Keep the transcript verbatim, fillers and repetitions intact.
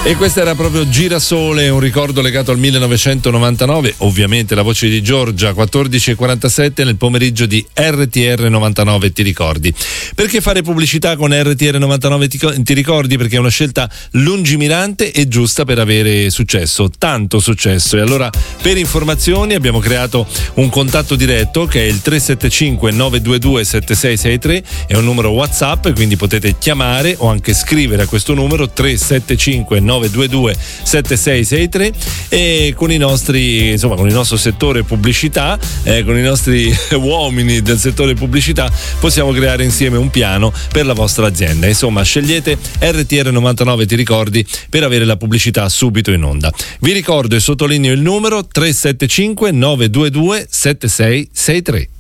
E questa era proprio Girasole, un ricordo legato al millenovecentonovantanove, ovviamente la voce di Giorgia, quattordici e quarantasette nel pomeriggio di R T R novantanove, ti ricordi? Perché fare pubblicità con R T R novantanove ti, ti ricordi? Perché è una scelta lungimirante e giusta per avere successo, tanto successo. E allora, per informazioni abbiamo creato un contatto diretto che è il tre sette cinque nove due due sette sei sei tre, è un numero WhatsApp, quindi potete chiamare o anche scrivere a questo numero tre sette cinque nove due due sette sei sei tre, e con i nostri, insomma, con il nostro settore pubblicità, eh, con i nostri uomini del settore pubblicità possiamo creare insieme un piano per la vostra azienda. Insomma, scegliete R T R novantanove, ti ricordi, per avere la pubblicità subito in onda. Vi ricordo e sottolineo il numero tre sette cinque nove due due sette sei sei tre.